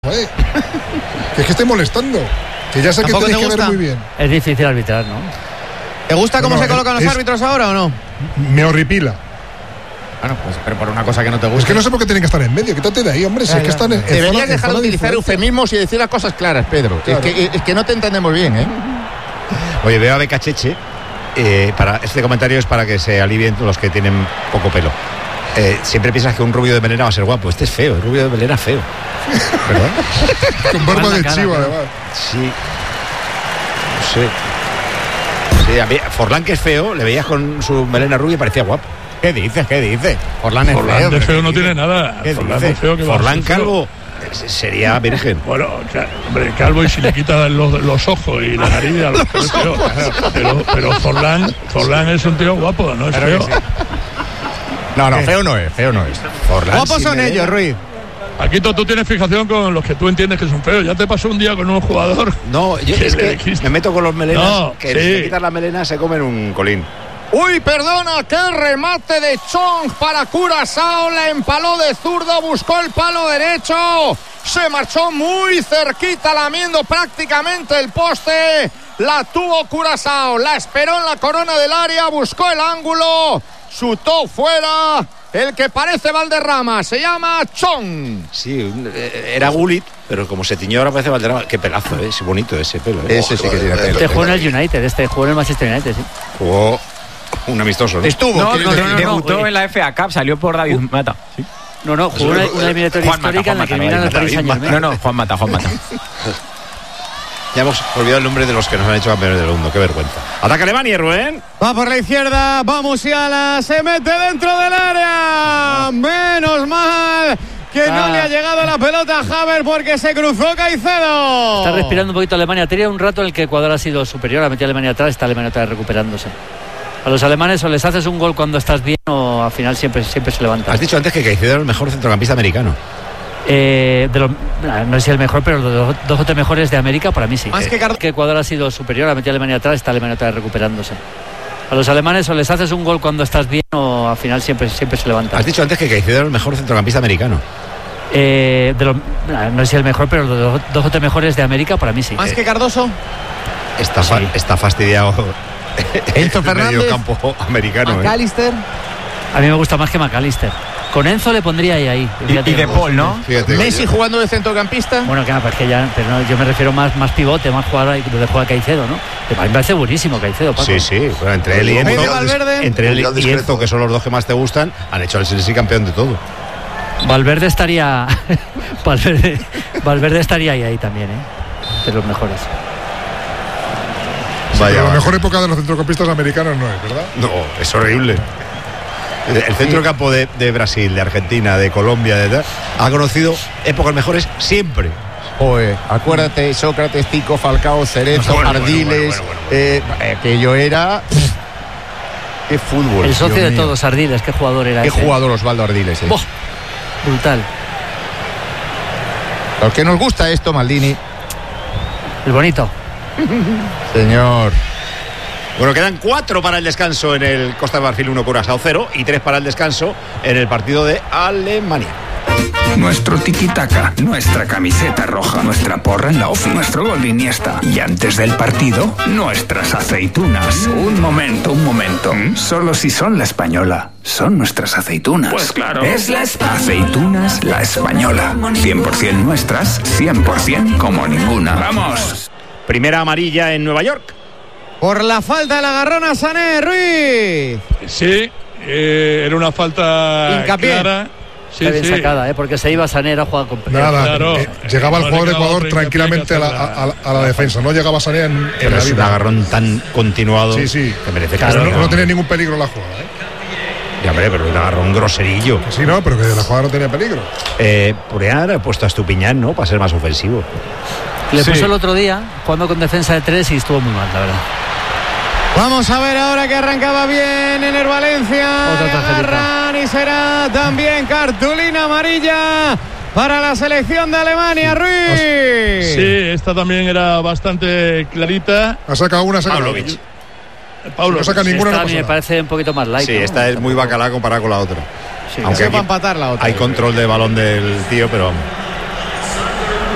Joder, que es que estoy molestando. Que ya sé que tenéis que ver muy bien. Es difícil arbitrar, ¿no? ¿Te gusta cómo se colocan los árbitros ahora o no? Me horripila. Bueno, pues pero por una cosa que no te gusta. Es que no sé por qué tienen que estar en medio. Quítate de ahí, hombre. Si es que están en deberías dejar de utilizar eufemismos y decir las cosas claras, Pedro. Claro. Es que no te entendemos bien, ¿eh? Oye, veo a Becacheche. Para este comentario es para que se alivien los que tienen poco pelo. Siempre piensas que un rubio de melena va a ser guapo. Este es feo, el rubio de melena es feo. ¿Verdad? Con barba de chivo, además. Sí. No sé. Sí, a mí, Forlán, que es feo, le veías con su melena rubia y parecía guapo. ¿Qué dices? Forlán es feo. de feo no tiene nada. Forlán calvo sería virgen. Bueno, hombre, calvo, y si le quitas los ojos y la nariz, a lo mejor es feo. Pero Forlán es un tío guapo, no es feo. Sí. No, feo no es. Forlán, guapos son ellos, Ruiz. Aquí tú tienes fijación con los que tú entiendes que son feos. Ya te pasó un día con un jugador. No, yo es que me meto con los melenas, que si le quitas la melena se comen un colín. Uy, perdona, qué remate de Chong para Curazao, la empaló de zurdo, buscó el palo derecho, se marchó muy cerquita, lamiendo prácticamente el poste, la tuvo Curazao, la esperó en la corona del área, buscó el ángulo, chutó fuera, el que parece Valderrama, se llama Chong. Sí, era Gullit, pero como se tiñó ahora parece Valderrama. Qué pelazo, es bonito ese pelo. Ese sí que tiene pelo. Este jugó en el United, jugó en el Manchester United, sí. Jugó un amistoso, ¿no? Estuvo. Debutó en la FA Cup, salió por David Mata. ¿Sí? No, jugó una eliminatoria histórica en la que eliminan al Paris Saint-Germain. No, Juan Mata. Ya hemos olvidado el nombre de los que nos han hecho campeones del mundo. Qué vergüenza. Ataca Alemania, Rubén. Va por la izquierda, va Musiala, se mete dentro del área. Menos mal que no le ha llegado la pelota a Havertz porque se cruzó Caicedo. Está respirando un poquito Alemania. Tenía un rato en el que Ecuador ha sido superior, ha metido a Alemania atrás, está Alemania otra vez recuperándose. A los alemanes o les haces un gol cuando estás bien o al final siempre se levanta. Has dicho antes que Caicedo era el mejor centrocampista americano. No sé si el mejor, pero los dos o tres mejores de América para mí sí. Más que Ecuador ha sido superior, ha metido a Alemania atrás, está Alemania otra vez recuperándose. A los alemanes o les haces un gol cuando estás bien o al final siempre se levanta. Has dicho antes que Caicedo era el mejor centrocampista americano. No sé si el mejor, pero los dos o tres mejores de América para mí sí. Más que Cardoso. Está fastidiado Enzo Fernández, medio campo americano. McAllister. A mí me gusta más que McAllister. Con Enzo le pondría ahí. Y De Paul, ¿no? Fíjate, Messi jugando de centrocampista. Bueno, claro, es que ya, pero no, yo me refiero más pivote, más jugador ahí donde juega Caicedo, ¿no? Que a mí me parece buenísimo Caicedo, Paco. Sí. Bueno, entre él y Enzo, que son los dos que más te gustan, han hecho al Chelsea campeón de todo. Valverde estaría Valverde estaría ahí también, de los mejores. Vaya, la mejor época de los centrocampistas americanos no es, ¿verdad? No, es horrible. El centrocampo de Brasil, de Argentina, de Colombia, ha conocido épocas mejores siempre. Oye, acuérdate, Sócrates, Tico, Falcao, Cerezo, Ardiles, aquello era... Qué fútbol. El socio de todos, Ardiles, qué jugador era. Qué ese. jugador Osvaldo Ardiles. Brutal. Lo que nos gusta esto, Maldini. El bonito. Señor. Bueno, quedan 4 para el descanso en el Costa de Marfil 1, Curazao 0 y 3 para el descanso en el partido de Alemania. Nuestro tiki-taka, nuestra camiseta roja, nuestra porra en la ofi, nuestro gol de Iniesta. Y antes del partido, nuestras aceitunas. Un momento. Solo si son la española. Son nuestras aceitunas. Pues claro. Es aceitunas La Española. 100% nuestras, 100% como ninguna. ¡Vamos! Primera amarilla en Nueva York. Por la falta de la agarrona Sané, Ruiz. Sí, era una falta Hincapié. clara. Sí, Está bien sacada, porque se iba Sané a jugar con Nada, Claro. llegaba el jugador de Ecuador tranquilamente a la defensa, no llegaba Sané en Pero la es un vida. agarrón tan continuado. Sí. Que merece Claro, castigo. no tenía ningún peligro la jugada, Ya, hombre, pero un agarrón groserillo. Sí, no, pero que la jugada no tenía peligro. Purear ha puesto a Estupiñán, ¿no? Para ser más ofensivo. Le puso el otro día jugando con defensa de 3 y estuvo muy mal, la verdad. Vamos a ver ahora que arrancaba bien en el Valencia. Otra tarjetita. Agarran y será también cartulina amarilla para la selección de Alemania, Ruiz. Sí, esta también era bastante clarita. Ha sacado una, Pavlovic. Paulo, no saca ninguna. Esta a mí me parece un poquito más light. Sí, ¿no? esta es muy bacalá comparada con la otra. Sí, Aunque Se va a aquí empatar la otra. hay control de balón del tío, pero vamos.